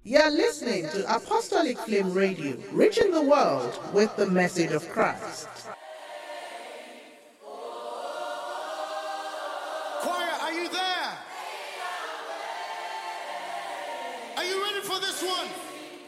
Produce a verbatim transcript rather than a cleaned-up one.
You're listening to Apostolic Flame Radio, reaching the world with the message of Christ. Choir, are you there? Are you ready for this one?